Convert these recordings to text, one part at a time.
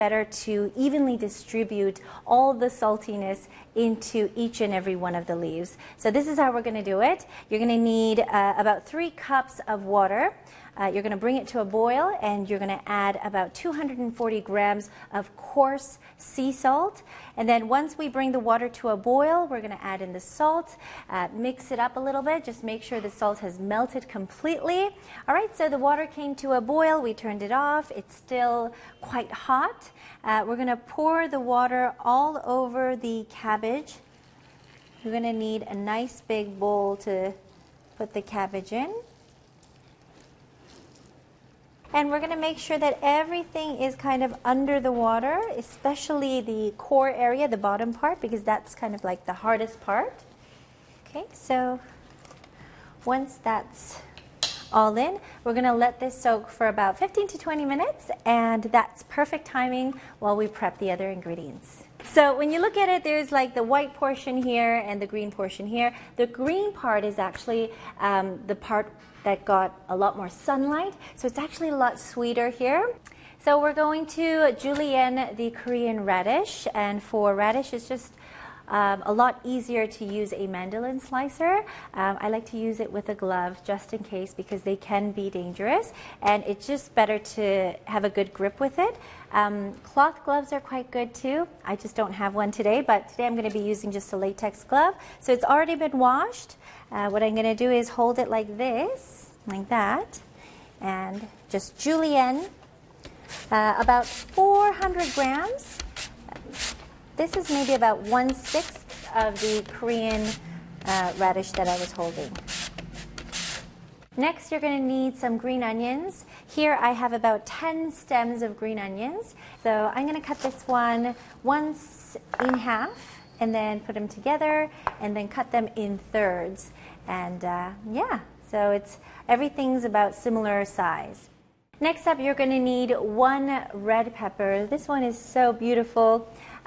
better to evenly distribute all the saltiness into each and every one of the leaves. So this is how we're going to do it. You're going to need about 3 cups of water. You're going to bring it to a boil, and you're going to add about 240 grams of coarse sea salt. And then once we bring the water to a boil, we're going to add in the salt, mix it up a little bit, just make sure the salt has melted completely. All right, so the water came to a boil, we turned it off, it's still quite hot. We're going to pour the water all over the cabbage. You're going to need a nice big bowl to put the cabbage in. And we're going to make sure that everything is kind of under the water, especially the core area, the bottom part, because that's kind of like the hardest part. Okay, so once that's all in, we're going to let this soak for about 15 to 20 minutes, and that's perfect timing while we prep the other ingredients. So when you look at it, there's like the white portion here and the green portion here. The green part is actually the part that got a lot more sunlight, so it's actually a lot sweeter here. So we're going to julienne the Korean radish, and for radish it's just a lot easier to use a mandolin slicer. I like to use it with a glove just in case, because they can be dangerous, and it's just better to have a good grip with it. Cloth gloves are quite good too. I just don't have one today, but today I'm going to be using just a latex glove. So it's already been washed. What I'm going to do is hold it like this, like that, and just julienne about 400 grams. This is maybe about 1/6 of the Korean radish that I was holding. Next, you're going to need some green onions. Here I have about 10 stems of green onions. So I'm going to cut this one once in half, and then put them together, and then cut them in thirds. And yeah, so everything's about similar size. Next up, you're going to need 1 red pepper. This one is so beautiful.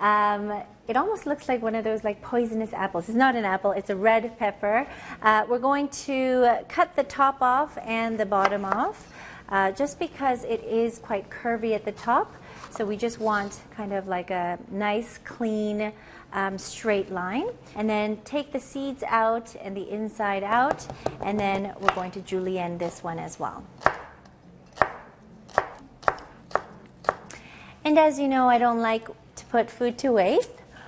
It almost looks like one of those like poisonous apples. It's not an apple, it's a red pepper. We're going to cut the top off and the bottom off, just because it is quite curvy at the top. So we just want kind of like a nice, clean, straight line. And then take the seeds out and the inside out, and then we're going to julienne this one as well. And as you know, I don't like to put food to waste.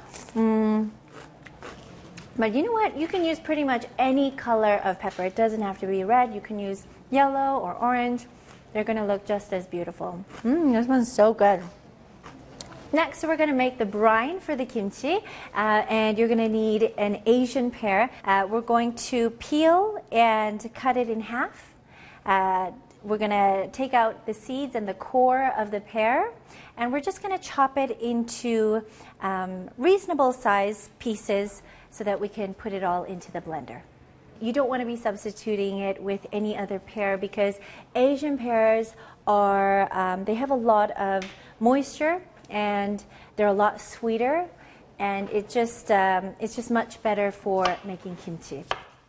But you know what? You can use pretty much any color of pepper. It doesn't have to be red. You can use yellow or orange. They're going to look just as beautiful. This one's so good. Next, we're going to make the brine for the kimchi, and you're going to need an Asian pear. We're going to peel and cut it in half. We're going to take out the seeds and the core of the pear, and we're just going to chop it into reasonable size pieces so that we can put it all into the blender. You don't want to be substituting it with any other pear, because Asian pears are, they have a lot of moisture, and they're a lot sweeter, and it's just much better for making kimchi.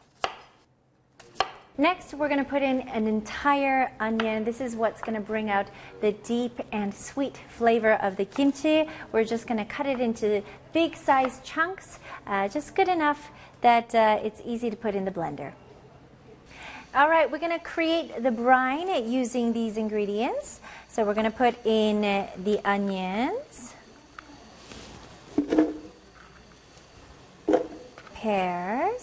Next, we're going to put in an entire onion. This is what's going to bring out the deep and sweet flavor of the kimchi. We're just going to cut it into big sized chunks, just good enough that it's easy to put in the blender. All right, we're going to create the brine using these ingredients. So we're going to put in the onions, pears,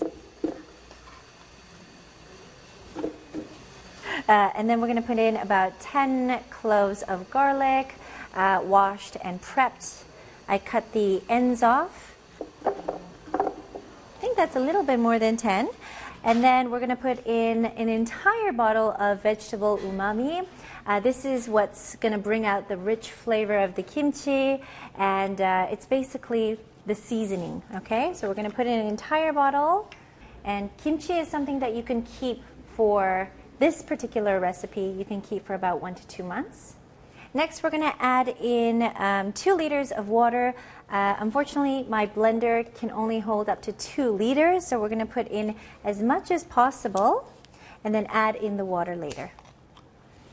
and then we're going to put in about 10 cloves of garlic, washed and prepped. I cut the ends off. I think that's a little bit more than 10. And then we're going to put in an entire bottle of vegetable umami. This is what's going to bring out the rich flavor of the kimchi, and it's basically the seasoning, okay? So we're going to put in an entire bottle, and kimchi is something that you can keep for this particular recipe. You can keep for about 1 to 2 months. Next, we're going to add in 2 liters of water. Unfortunately, my blender can only hold up to 2 liters, so we're going to put in as much as possible and then add in the water later.